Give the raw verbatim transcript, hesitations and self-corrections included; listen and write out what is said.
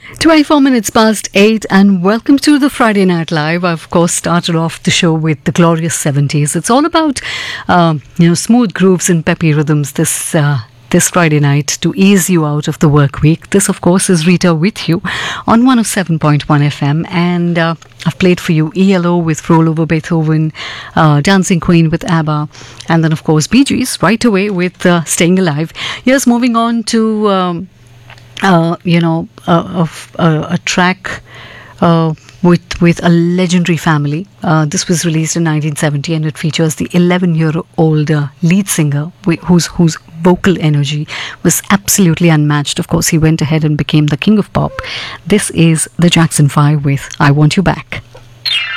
twenty-four minutes past eight, and welcome to the Friday Night Live. I've, of course, started off the show with the glorious seventies. It's all about, uh, you know, smooth grooves and peppy rhythms this uh, this Friday night to ease you out of the work week. This, of course, is Rita with you on one oh seven point one F M, and uh, I've played for you E L O with Roll Over Beethoven, uh, Dancing Queen with ABBA, and then, of course, Bee Gees right away with uh, Staying Alive. Yes, moving on to... Um, Uh, you know, uh, of uh, a track uh, with with a legendary family. Uh, this was released in nineteen seventy, and it features the eleven-year-old uh, lead singer wh- whose whose vocal energy was absolutely unmatched. Of course, he went ahead and became the king of pop. This is the Jackson Five with "I Want You Back."